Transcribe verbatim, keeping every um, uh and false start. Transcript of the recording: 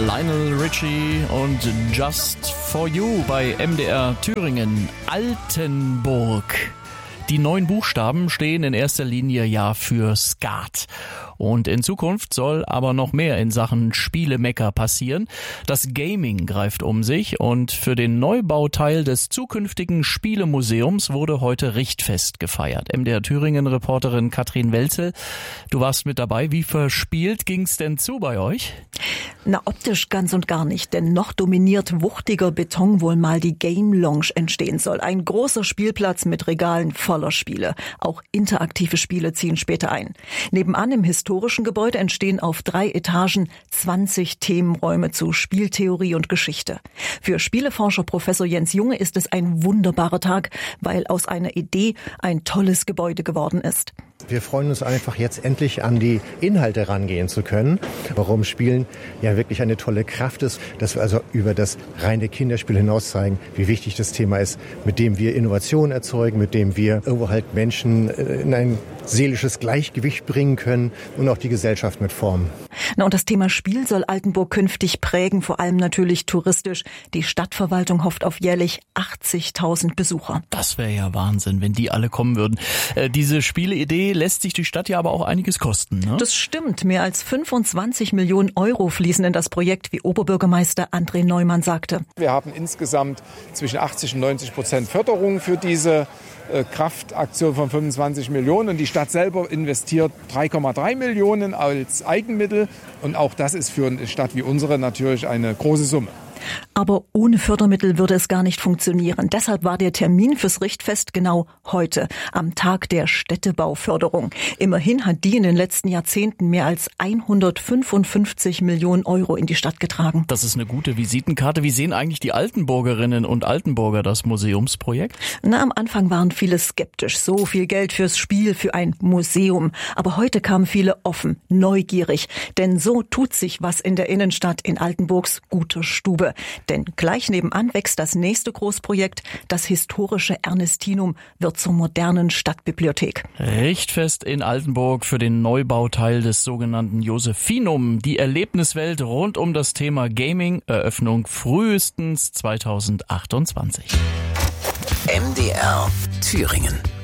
Lionel Richie und Just for You bei M D R Thüringen. Altenburg. Die neun Buchstaben stehen in erster Linie ja für Skat. Und in Zukunft soll aber noch mehr in Sachen Spielemecker passieren. Das Gaming greift um sich und für den Neubauteil des zukünftigen Spielemuseums wurde heute Richtfest gefeiert. M D R Thüringen-Reporterin Katrin Welzel, du warst mit dabei. Wie verspielt ging's denn zu bei euch? Na, optisch ganz und gar nicht, denn noch dominiert wuchtiger Beton wohl mal die Game Lounge entstehen soll. Ein großer Spielplatz mit Regalen voller Spiele. Auch interaktive Spiele ziehen später ein. Nebenan im historischen Gebäude entstehen auf drei Etagen zwanzig Themenräume zu Spieltheorie und Geschichte. Für Spieleforscher Professor Jens Junge ist es ein wunderbarer Tag, weil aus einer Idee ein tolles Gebäude geworden ist. Wir freuen uns einfach, jetzt endlich an die Inhalte rangehen zu können, warum Spielen ja wirklich eine tolle Kraft ist, dass wir also über das reine Kinderspiel hinaus zeigen, wie wichtig das Thema ist, mit dem wir Innovationen erzeugen, mit dem wir irgendwo halt Menschen in ein seelisches Gleichgewicht bringen können und auch die Gesellschaft mit formen. Na, und das Thema Spiel soll Altenburg künftig prägen, vor allem natürlich touristisch. Die Stadtverwaltung hofft auf jährlich achtzigtausend Besucher. Das wäre ja Wahnsinn, wenn die alle kommen würden. Äh, diese Spieleidee lässt sich die Stadt ja aber auch einiges kosten, ne? Das stimmt. Mehr als fünfundzwanzig Millionen Euro fließen in das Projekt, wie Oberbürgermeister André Neumann sagte. Wir haben insgesamt zwischen achtzig und neunzig Prozent Förderung für diese äh, Kraftaktion von fünfundzwanzig Millionen. Und die Stadt selber investiert drei Komma drei Millionen als Eigenmittel. Und auch das ist für eine Stadt wie unsere natürlich eine große Summe. Aber ohne Fördermittel würde es gar nicht funktionieren. Deshalb war der Termin fürs Richtfest genau heute, am Tag der Städtebauförderung. Immerhin hat die in den letzten Jahrzehnten mehr als hundertfünfundfünfzig Millionen Euro in die Stadt getragen. Das ist eine gute Visitenkarte. Wie sehen eigentlich die Altenburgerinnen und Altenburger das Museumsprojekt? Na, am Anfang waren viele skeptisch. So viel Geld fürs Spiel, für ein Museum. Aber heute kamen viele offen, neugierig. Denn so tut sich was in der Innenstadt in Altenburgs guter Stube. Denn gleich nebenan wächst das nächste Großprojekt. Das historische Ernestinum wird zur modernen Stadtbibliothek. Richtfest in Altenburg für den Neubauteil des sogenannten Josephinum. Die Erlebniswelt rund um das Thema Gaming. Eröffnung frühestens zweitausendachtundzwanzig. M D R Thüringen.